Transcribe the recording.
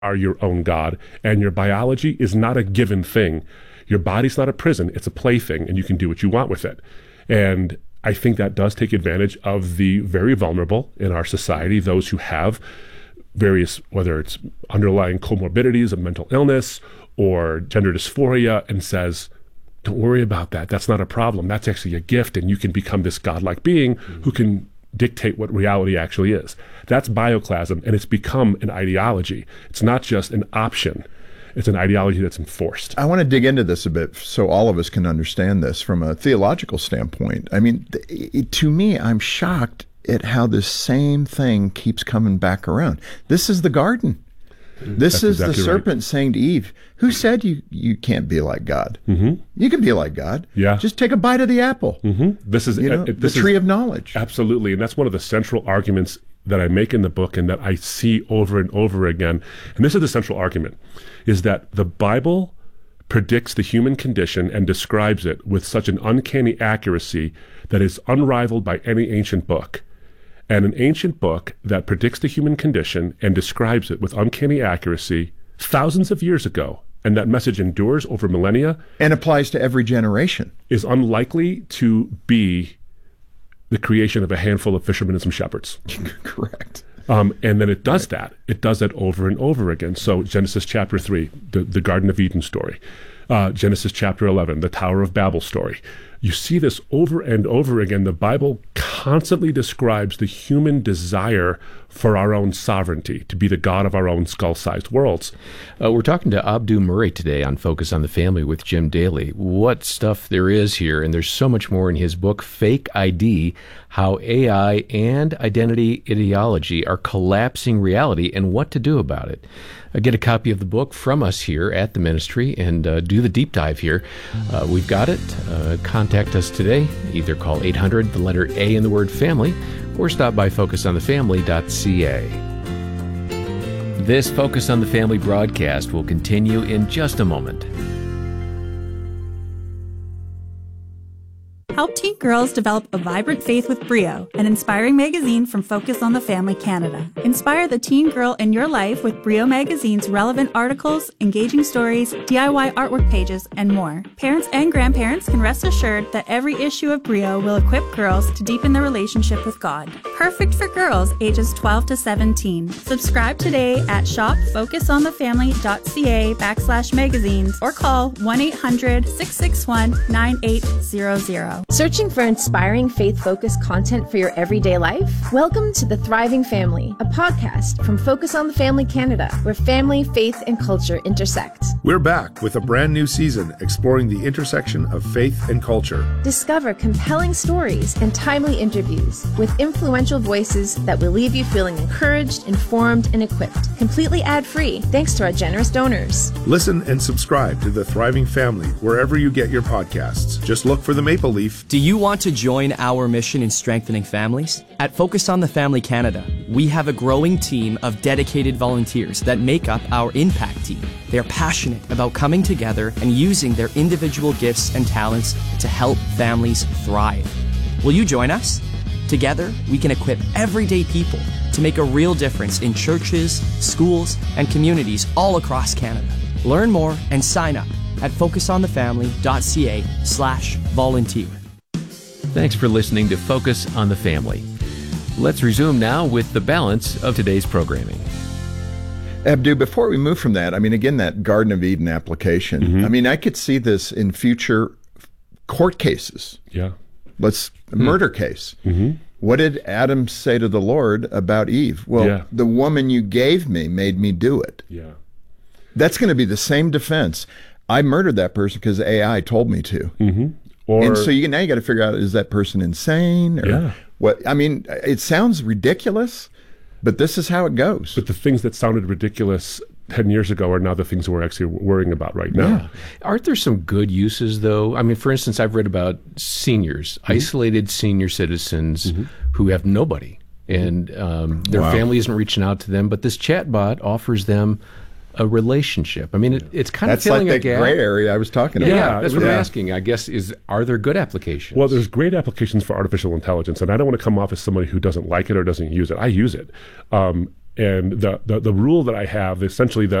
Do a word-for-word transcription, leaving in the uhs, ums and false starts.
are your own God, and your biology is not a given thing. Your body's not a prison, it's a plaything, and you can do what you want with it. And I think that does take advantage of the very vulnerable in our society, those who have various, whether it's underlying comorbidities of mental illness or gender dysphoria, and says, don't worry about that. That's not a problem. That's actually a gift, and you can become this godlike being mm-hmm. who can dictate what reality actually is. That's bioclasm, and it's become an ideology. It's not just an option. It's an ideology that's enforced. I want to dig into this a bit so all of us can understand this from a theological standpoint. I mean, it, to me, I'm shocked at how this same thing keeps coming back around. This is the garden. This That's is exactly the serpent right. saying to Eve, who said you, you can't be like God? Mm-hmm. You can be like God. Yeah. Just take a bite of the apple. Mm-hmm. This is you know, uh, this the tree is, of knowledge. Absolutely. And that's one of the central arguments that I make in the book and that I see over and over again. And this is the central argument, is that the Bible predicts the human condition and describes it with such an uncanny accuracy that is unrivaled by any ancient book. And an ancient book that predicts the human condition and describes it with uncanny accuracy thousands of years ago, and that message endures over millennia and applies to every generation, is unlikely to be the creation of a handful of fishermen and some shepherds. Correct. Um, and then it does that. It does that over and over again. So Genesis chapter three, the, the Garden of Eden story. Uh, Genesis chapter eleven, the Tower of Babel story. You see this over and over again. The Bible constantly describes the human desire for our own sovereignty, to be the God of our own skull-sized worlds. Uh, we're talking to Abdu Murray today on Focus on the Family with Jim Daly. What stuff there is here, and there's so much more in his book, Fake I D, How A I and Identity Ideology Are Collapsing Reality and What to Do About It. Uh, get a copy of the book from us here at the ministry and uh, do the deep dive here. Uh, we've got it. Uh, contact us today. Either call eight hundred, the letter A in the word family, or stop by focus on the family dot c a. This Focus on the Family broadcast will continue in just a moment. Help teen girls develop a vibrant faith with Brio, an inspiring magazine from Focus on the Family Canada. Inspire the teen girl in your life with Brio Magazine's relevant articles, engaging stories, D I Y artwork pages, and more. Parents and grandparents can rest assured that every issue of Brio will equip girls to deepen their relationship with God. Perfect for girls ages twelve to seventeen. Subscribe today at shop focus on the family dot c a backslash magazines or call one eight hundred, six six one, nine eight zero zero. Searching for inspiring faith-focused content for your everyday life? Welcome to The Thriving Family, a podcast from Focus on the Family Canada, where family, faith, and culture intersect. We're back with a brand new season exploring the intersection of faith and culture. Discover compelling stories and timely interviews with influential voices that will leave you feeling encouraged, informed, and equipped, completely ad-free, thanks to our generous donors. Listen and subscribe to The Thriving Family wherever you get your podcasts. Just look for the Maple Leaf. Do you want to join our mission in strengthening families? At Focus on the Family Canada, we have a growing team of dedicated volunteers that make up our impact team. They're passionate about coming together and using their individual gifts and talents to help families thrive. Will you join us? Together, we can equip everyday people to make a real difference in churches, schools, and communities all across Canada. Learn more and sign up at focus on the family dot c a slash volunteer. Thanks for listening to Focus on the Family. Let's resume now with the balance of today's programming. Abdu, before we move from that, I mean, again, that Garden of Eden application, mm-hmm. I mean, I could see this in future court cases. Yeah. Let's, a hmm. murder case. Mm-hmm. What did Adam say to the Lord about Eve? Well, yeah. the woman you gave me made me do it. Yeah. That's going to be the same defense. I murdered that person because A I told me to. Mm-hmm. Or, and so you now you got to figure out, is that person insane? Or yeah. what? I mean, it sounds ridiculous, but this is how it goes. But the things that sounded ridiculous ten years ago are now the things we're actually worrying about right now. Yeah. Aren't there some good uses, though? I mean, for instance, I've read about seniors, mm-hmm. isolated senior citizens mm-hmm. who have nobody, and um, their wow. family isn't reaching out to them, but this chatbot offers them a relationship. I mean, it, it's kind that's of filling like a gap. That's like the gray area I was talking yeah, about. Yeah, that's what yeah. I'm asking. I guess, is are there good applications? Well, there's great applications for artificial intelligence, and I don't want to come off as somebody who doesn't like it or doesn't use it. I use it. Um, And the, the, the rule that I have, essentially the